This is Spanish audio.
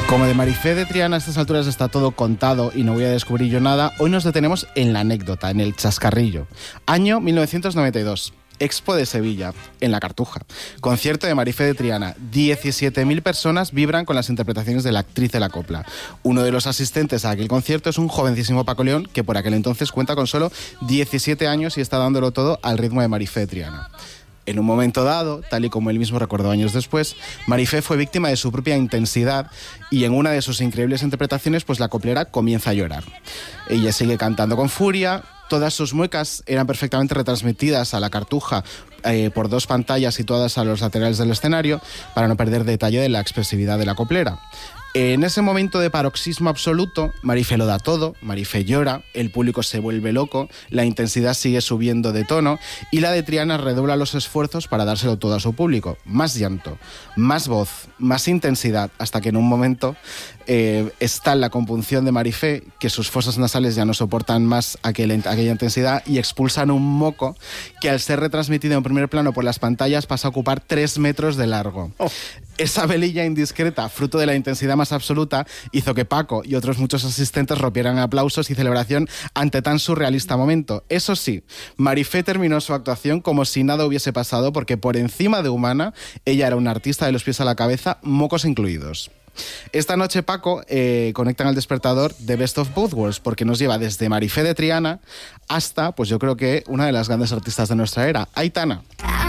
Como de Marifé de Triana a estas alturas está todo contado y no voy a descubrir yo nada, hoy nos detenemos en la anécdota, en el chascarrillo. Año 1992. Expo de Sevilla, en la Cartuja. Concierto de Marifé de Triana. 17.000 personas vibran con las interpretaciones de la actriz de la copla. Uno de los asistentes a aquel concierto es un jovencísimo Paco León, que por aquel entonces cuenta con solo 17 años y está dándolo todo al ritmo de Marifé de Triana. En un momento dado, tal y como él mismo recordó años después, Marifé fue víctima de su propia intensidad y en una de sus increíbles interpretaciones, pues la coplera comienza a llorar. Ella sigue cantando con furia. Todas sus muecas eran perfectamente retransmitidas a la Cartuja por dos pantallas situadas a los laterales del escenario para no perder detalle de la expresividad de la coplera. En ese momento de paroxismo absoluto, Marifé lo da todo, Marifé llora, el público se vuelve loco, la intensidad sigue subiendo de tono y la de Triana redobla los esfuerzos para dárselo todo a su público. Más llanto, más voz, más intensidad, hasta que en un momento está la compunción de Marifé, que sus fosas nasales ya no soportan más aquella intensidad y expulsan un moco que al ser retransmitido en primer plano por las pantallas pasa a ocupar 3 metros de largo. Esa velilla indiscreta, fruto de la intensidad más absoluta, hizo que Paco y otros muchos asistentes rompieran aplausos y celebración ante tan surrealista momento. Eso sí, Marifé terminó su actuación como si nada hubiese pasado, porque por encima de humana, ella era una artista de los pies a la cabeza, mocos incluidos. Esta noche Paco conecta en el despertador The Best of Both Worlds, porque nos lleva desde Marifé de Triana hasta, pues yo creo que una de las grandes artistas de nuestra era, Aitana.